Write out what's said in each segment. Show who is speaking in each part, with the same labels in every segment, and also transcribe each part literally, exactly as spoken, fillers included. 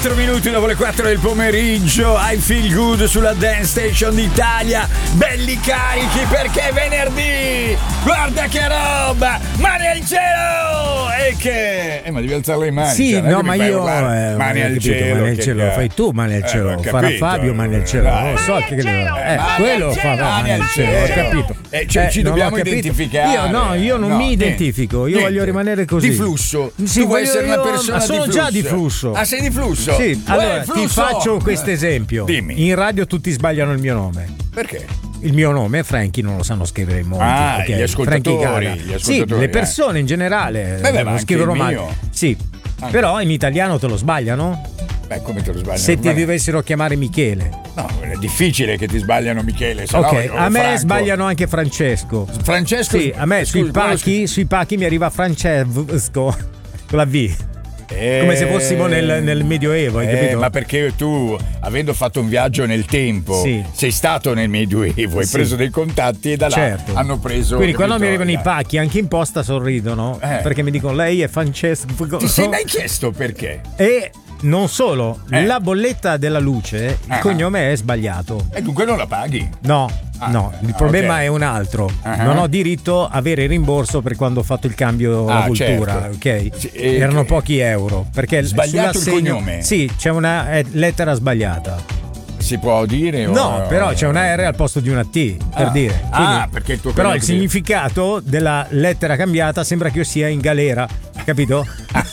Speaker 1: quattro minuti dopo le quattro del pomeriggio, I Feel Good sulla Dance Station d'Italia. Belli carichi perché è venerdì. Guarda che roba, mani al cielo. E che eh, ma devi alzare le mani.
Speaker 2: Sì,
Speaker 1: cioè,
Speaker 2: no, ma io eh,
Speaker 1: mani al cielo,
Speaker 2: mani al cielo, lo fai tu, mani al cielo,
Speaker 1: eh,
Speaker 2: farà Fabio mani al cielo, non lo so che eh, quello fa mani al cielo, ho capito.
Speaker 1: Eh, cioè,
Speaker 2: eh,
Speaker 1: ci dobbiamo identificare.
Speaker 2: Io no, io non
Speaker 1: no,
Speaker 2: mi identifico, io
Speaker 1: niente.
Speaker 2: voglio rimanere così.
Speaker 1: Di flusso.
Speaker 2: Sì,
Speaker 1: tu vuoi
Speaker 2: voglio,
Speaker 1: essere una
Speaker 2: io,
Speaker 1: persona
Speaker 2: ma sono
Speaker 1: di flusso.
Speaker 2: già di flusso.
Speaker 1: Ah, sei di flusso?
Speaker 2: Sì,
Speaker 1: Tu
Speaker 2: allora
Speaker 1: flusso.
Speaker 2: ti faccio questo esempio.
Speaker 1: Dimmi.
Speaker 2: In radio tutti sbagliano il mio nome.
Speaker 1: Perché?
Speaker 2: Il mio nome è Frankie, non lo sanno scrivere in molti.
Speaker 1: Ah,
Speaker 2: okay?
Speaker 1: gli ascoltatori,
Speaker 2: Frankie
Speaker 1: gli ascoltatori.
Speaker 2: Sì, le persone in generale
Speaker 1: Beh, beh,
Speaker 2: lo
Speaker 1: ma
Speaker 2: scrivono
Speaker 1: anche il
Speaker 2: male.
Speaker 1: mio.
Speaker 2: Sì,
Speaker 1: Anche.
Speaker 2: però in italiano te lo sbagliano?
Speaker 1: Beh, come te lo sbagliano?
Speaker 2: Se ti
Speaker 1: Vabbè.
Speaker 2: dovessero chiamare Michele.
Speaker 1: No, è difficile che ti sbagliano Michele. Se
Speaker 2: Ok,
Speaker 1: no,
Speaker 2: a me
Speaker 1: Franco.
Speaker 2: sbagliano anche Francesco.
Speaker 1: Francesco?
Speaker 2: Sì, a me
Speaker 1: scusi,
Speaker 2: sui pacchi, sui pacchi mi arriva Francesco con la V.
Speaker 1: Eh,
Speaker 2: Come se fossimo nel, nel Medioevo, hai
Speaker 1: eh,
Speaker 2: capito?
Speaker 1: ma perché tu, avendo fatto un viaggio nel tempo,
Speaker 2: Sì.
Speaker 1: sei stato nel Medioevo, hai
Speaker 2: Sì.
Speaker 1: preso dei contatti e da là
Speaker 2: Certo.
Speaker 1: hanno preso.
Speaker 2: Quindi quando mi
Speaker 1: capito?
Speaker 2: arrivano i pacchi anche in posta sorridono
Speaker 1: Eh.
Speaker 2: perché mi dicono lei è Francesco.
Speaker 1: Ti sei mai chiesto perché?
Speaker 2: E non solo,
Speaker 1: Eh.
Speaker 2: la bolletta della luce, il
Speaker 1: Ah.
Speaker 2: cognome è sbagliato.
Speaker 1: E dunque non la paghi.
Speaker 2: No,
Speaker 1: Ah,
Speaker 2: no, il
Speaker 1: ah,
Speaker 2: problema
Speaker 1: ok.
Speaker 2: è un altro.
Speaker 1: Ah.
Speaker 2: Non ho diritto a avere il rimborso per quando ho fatto il cambio
Speaker 1: Ah,
Speaker 2: cultura,
Speaker 1: certo.
Speaker 2: ok?
Speaker 1: Sì, e-
Speaker 2: Erano pochi euro. Perché
Speaker 1: Sbagliato il
Speaker 2: sull'assegno-
Speaker 1: cognome?
Speaker 2: Sì, c'è una eh, lettera sbagliata.
Speaker 1: Si può dire? o-
Speaker 2: No, però c'è una R al posto di una T, per
Speaker 1: Ah.
Speaker 2: dire.
Speaker 1: Ah, perché il tuo
Speaker 2: Però
Speaker 1: cognome
Speaker 2: il
Speaker 1: ti-
Speaker 2: significato della lettera cambiata sembra che io sia in galera, capito?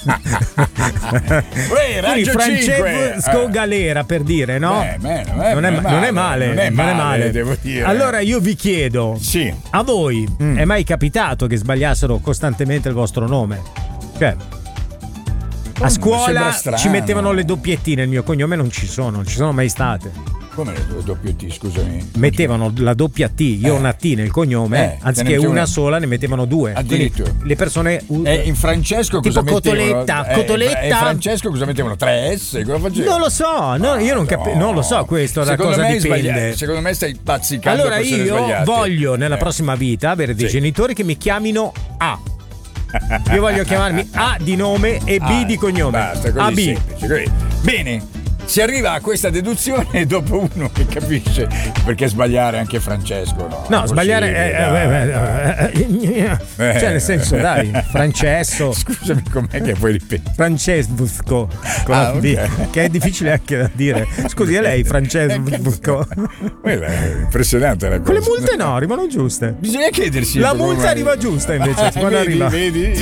Speaker 1: Uè,
Speaker 2: Quindi
Speaker 1: Raggio
Speaker 2: Francesco
Speaker 1: cinque.
Speaker 2: Galera, per dire, no?
Speaker 1: Eh, beh, non è-
Speaker 2: non, è,
Speaker 1: non è
Speaker 2: non
Speaker 1: male,
Speaker 2: è male,
Speaker 1: non è male, devo dire.
Speaker 2: Allora io vi chiedo,
Speaker 1: Sì.
Speaker 2: a voi
Speaker 1: Mm.
Speaker 2: è mai capitato che sbagliassero costantemente il vostro nome? Cioè, a
Speaker 1: mi
Speaker 2: scuola
Speaker 1: sembra strano.
Speaker 2: ci mettevano le doppietine, il mio cognome non ci sono, non ci sono mai state.
Speaker 1: Come le due doppio T, scusami?
Speaker 2: Mettevano la doppia T, io ho
Speaker 1: Eh.
Speaker 2: una T nel cognome,
Speaker 1: Eh, te
Speaker 2: anziché
Speaker 1: ne mettevano-
Speaker 2: una sola ne mettevano due. Quindi
Speaker 1: Addirittura.
Speaker 2: le persone u-
Speaker 1: Eh, in Francesco
Speaker 2: tipo
Speaker 1: cosa mettevano?
Speaker 2: cotoletta,
Speaker 1: Eh,
Speaker 2: cotoletta.
Speaker 1: E Francesco cosa mettevano? tre S? Cosa facevano?
Speaker 2: Non lo so, no, io non, capi-
Speaker 1: No.
Speaker 2: non lo so questo, da
Speaker 1: Secondo
Speaker 2: cosa
Speaker 1: me è
Speaker 2: dipende.
Speaker 1: sbagliato. Secondo me stai bazzicando
Speaker 2: Allora
Speaker 1: persone
Speaker 2: io
Speaker 1: sbagliate.
Speaker 2: voglio nella
Speaker 1: Eh.
Speaker 2: prossima vita avere dei
Speaker 1: Sì.
Speaker 2: genitori che mi chiamino A. Io voglio chiamarmi A di nome e B
Speaker 1: Ah,
Speaker 2: di cognome.
Speaker 1: Basta, così
Speaker 2: A B.
Speaker 1: semplice, così. Bene. Si arriva a questa deduzione e dopo uno che capisce perché sbagliare anche Francesco, no?
Speaker 2: No, sbagliare
Speaker 1: Possibile,
Speaker 2: eh,
Speaker 1: dai.
Speaker 2: eh, eh, eh, cioè nel senso, dai, Francesco,
Speaker 1: Scusami, com'è che puoi ripetere?
Speaker 2: Francesco con
Speaker 1: Ah,
Speaker 2: la B,
Speaker 1: ok.
Speaker 2: che è difficile anche da dire. Scusi, è lei Francesco?
Speaker 1: Quella è impressionante la cosa.
Speaker 2: Con le multe no, arrivano giuste.
Speaker 1: Bisogna chiedersi.
Speaker 2: La
Speaker 1: come
Speaker 2: multa
Speaker 1: mai.
Speaker 2: arriva giusta invece, quando
Speaker 1: vedi,
Speaker 2: arriva.
Speaker 1: vedi?